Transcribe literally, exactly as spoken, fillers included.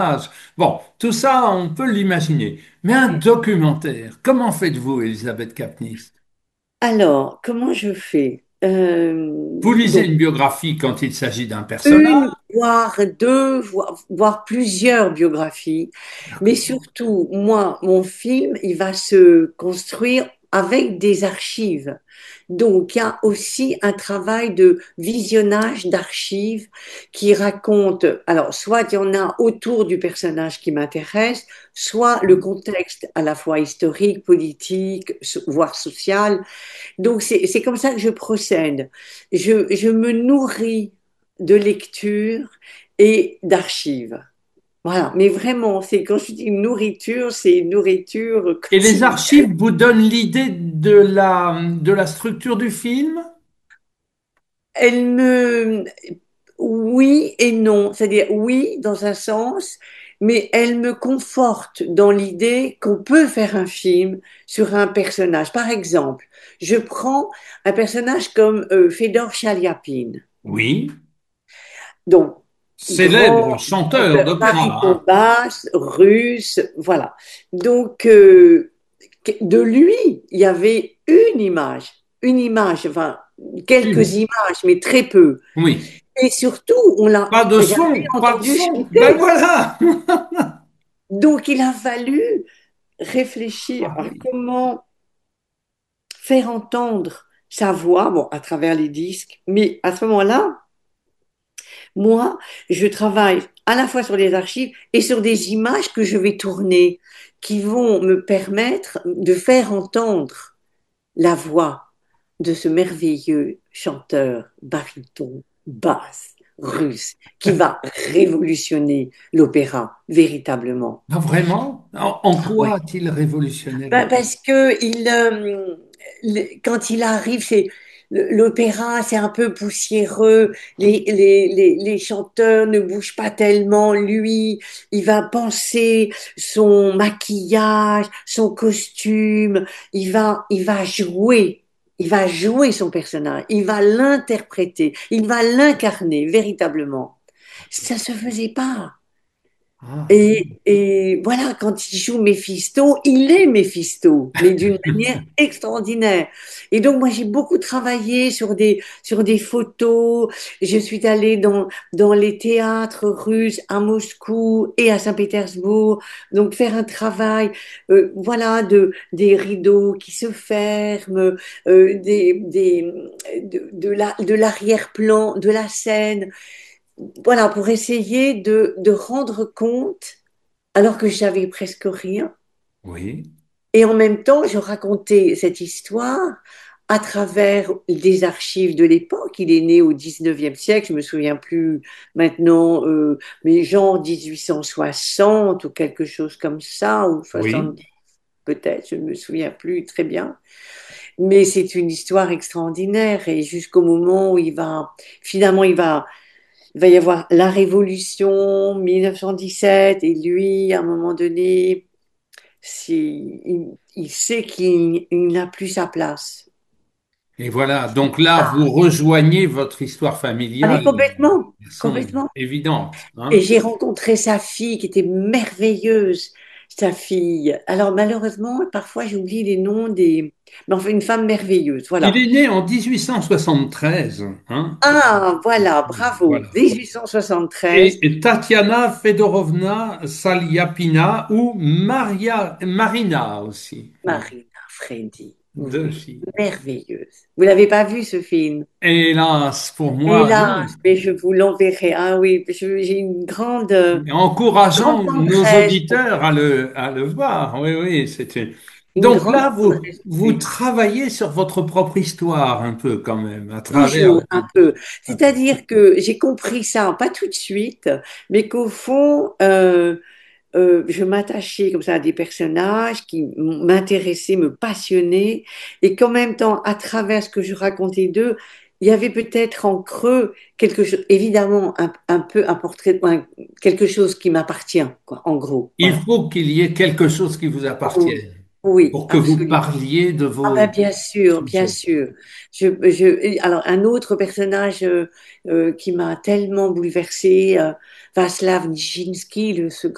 Bon, tout ça, on peut l'imaginer. Mais un documentaire, comment faites-vous, Elisabeth Kapnis? Alors, comment je fais? Euh, Vous lisez donc, une biographie quand il s'agit d'un personnage, une, voire deux, voire, voire plusieurs biographies. Mais d'accord? surtout, moi, mon film, il va se construire avec des archives. Donc, il y a aussi un travail de visionnage d'archives qui raconte, alors, soit il y en a autour du personnage qui m'intéresse, soit le contexte à la fois historique, politique, so- voire social. Donc, c'est, c'est comme ça que je procède. Je, je me nourris de lecture et d'archives. Voilà. Mais vraiment, c'est quand je dis nourriture, c'est une nourriture Et les quotidienne. archives vous donnent l'idée de la, de la structure du film? Elle me, oui et non. C'est-à-dire, oui, dans un sens, mais elle me conforte dans l'idée qu'on peut faire un film sur un personnage. Par exemple, je prends un personnage comme euh, Fedor Chaliapin. Oui, Donc, grand célèbre chanteur chanteur d'opéra, baryton basse, russe, voilà. Donc, euh, de lui, il y avait une image, une image, enfin, hein. quelques Une. images, mais très peu. Oui. Et surtout, on l'a Pas de jamais son, pas de entendu son. Ben chanter. voilà. Donc, il a fallu réfléchir Ah à oui. comment faire entendre sa voix, bon, à travers les disques, mais à ce moment-là, moi, je travaille à la fois sur les archives et sur des images que je vais tourner qui vont me permettre de faire entendre la voix de ce merveilleux chanteur baryton, basse, russe, qui va révolutionner l'opéra véritablement. Ah, vraiment? En, en Ah ouais. quoi a-t-il révolutionné Ben, l'opéra? parce que il, euh, le- quand il arrive, c'est l'opéra, c'est un peu poussiéreux. Les, les, les, les chanteurs ne bougent pas tellement. Lui, il va penser son maquillage, son costume. Il va, il va jouer. Il va jouer son personnage. Il va l'interpréter. Il va l'incarner véritablement. Ça se faisait pas. Ah Et, oui. et voilà, quand il joue Méphisto, il est Méphisto, mais d'une manière extraordinaire. Et donc, moi, j'ai beaucoup travaillé sur des, sur des photos. Je suis allée dans, dans les théâtres russes à Moscou et à Saint-Pétersbourg. Donc, faire un travail, euh, voilà, de, des rideaux qui se ferment, euh, des, des, de, de la, de l'arrière-plan de la scène. Voilà, pour essayer de, de rendre compte alors que j'avais presque rien. Oui. Et en même temps, je racontais cette histoire à travers des archives de l'époque. Il est né au dix-neuvième siècle, je me souviens plus maintenant, euh, mais genre mille huit cent soixante ou quelque chose comme ça, ou Oui. soixante-dix peut-être, je ne me souviens plus très bien. Mais c'est une histoire extraordinaire et jusqu'au moment où il va, finalement, il va, il va y avoir la Révolution, mille neuf cent dix-sept, et lui, à un moment donné, c'est, il, il sait qu'il il n'a plus sa place. Et voilà, donc là, Ah, vous rejoignez votre histoire ah, mais familiale complètement, de façon complètement. évidente, Et hein. j'ai rencontré sa fille qui était merveilleuse, sa fille. Alors malheureusement, parfois j'oublie les noms des... Mais enfin, une femme merveilleuse, Il voilà. est né en mille huit cent soixante-treize, hein. Ah, voilà, bravo. Voilà. mille huit cent soixante-treize, Et Tatiana Fedorovna Saliapina ou Maria, Marina aussi. Voilà. Marina Freddy, Deux oui, filles. merveilleuse. Vous l'avez pas vu ce film? Hélas, pour moi, non. Hélas, mais je vous l'enverrai. Ah oui, je- j'ai une grande, euh, Mais encourageons grande nos tendresse pour auditeurs à le, à le voir. Oui, oui, c'était. une Donc grande là, vous, tendresse pour vous lui. travaillez sur votre propre histoire un peu quand même, à travers. Toujours un peu. C'est-à-dire que j'ai compris ça, pas tout de suite, mais qu'au fond, euh, euh, je m'attachais comme ça à des personnages qui m'intéressaient, me passionnaient, et qu'en même temps, à travers ce que je racontais d'eux, il y avait peut-être en creux quelque chose, évidemment, un, un peu un portrait, un- quelque chose qui m'appartient, quoi, en gros. Il Voilà. faut qu'il y ait quelque chose qui vous Oui, appartienne oui, pour que vous absolument. parliez de Ah vos ben bien sûr, bien sujets. sûr. Je, je, alors un autre personnage euh, euh, qui m'a tellement bouleversée, euh, Václav Nijinsky, le, ce